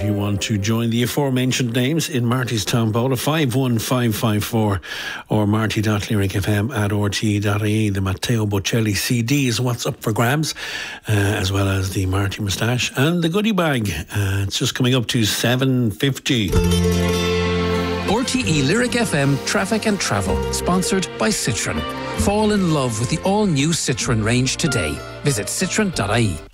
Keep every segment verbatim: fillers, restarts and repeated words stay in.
you want to join the aforementioned names in Marty's Tombola, five one five five four or marty dot lyric f m at r t e dot i e. The Matteo Bocelli C D is what's up for grabs, uh, as well as the Marty moustache and the goodie bag. Uh, it's just coming up to seven fifty. R T E Lyric F M Traffic and Travel, sponsored by Citroen. Fall in love with the all-new Citroen range today. Visit citroen dot i e.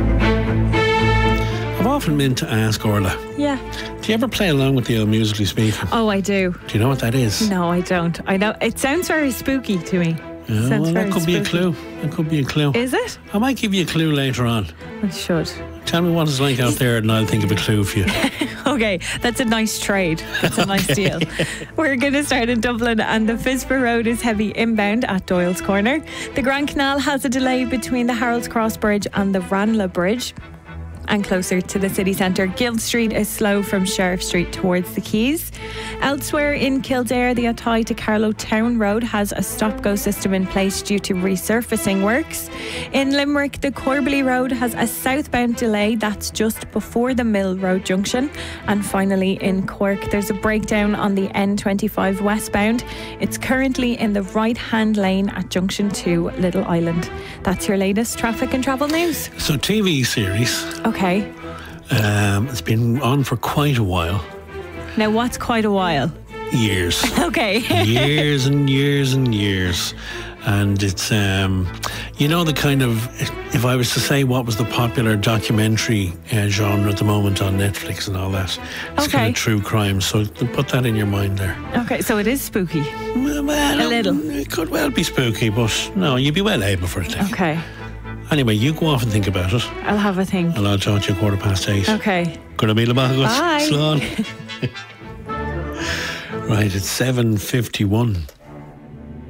I've often meant to ask Orla. Yeah. Do you ever play along with the old Musically Speaking? Oh, I do. Do you know what that is? No, I don't. I know it sounds very spooky to me. Yeah, sounds well, very that could spooky. be a clue. That could be a clue. Is it? I might give you a clue later on. I should. Tell me what it's like out there and I'll think of a clue for you. Okay, that's a nice trade. That's a nice deal. We're going to start in Dublin, and the Fisper Road is heavy inbound at Doyle's Corner. The Grand Canal has a delay between the Harold's Cross Bridge and the Ranelagh Bridge. And closer to the city centre, Guild Street is slow from Sheriff Street towards the Quays. Elsewhere in Kildare, the Athy to Carlow Town Road has a stop-go system in place due to resurfacing works. In Limerick, the Corbally Road has a southbound delay that's just before the Mill Road junction. And finally, in Cork, there's a breakdown on the N twenty-five westbound. It's currently in the right-hand lane at Junction two, Little Island. That's your latest traffic and travel news. So, T V series. Okay. Um, it's been on for quite a while. Now, what's quite a while? Years. Okay. years and years and years. And it's, um, you know, the kind of, if I was to say what was the popular documentary uh, genre at the moment on Netflix and all that, it's Okay. kind of true crime. So put that in your mind there. Okay, so it is spooky. Well, A little. It could well be spooky, but no, you'd be well able for it. Like. Okay. Anyway, you go off and think about it. I'll have a think. And I'll talk to you a quarter past eight. Okay. Gonna be Bye. Right, it's seven fifty-one.